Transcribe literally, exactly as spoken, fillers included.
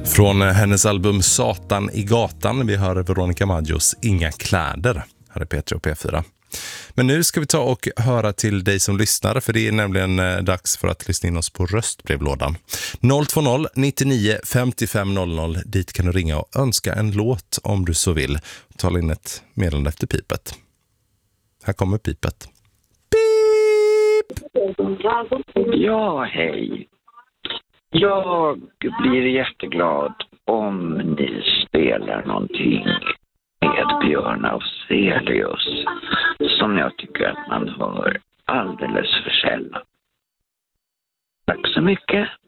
Från hennes album Satan i gatan, vi hör Veronica Maggios Inga kläder. Här är P tre och P fyra. Men nu ska vi ta och höra till dig som lyssnar, för det är nämligen dags för att lyssna in oss på röstbrevlådan. noll två noll nittionio femtiofem noll noll, dit kan du ringa och önska en låt om du så vill. Tala in ett meddelande efter pipet. Här kommer pipet. Pip! Ja, hej. Jag blir jätteglad om ni spelar någonting med Björn Afzelius som jag tycker att man hör alldeles för sällan. Tack så mycket.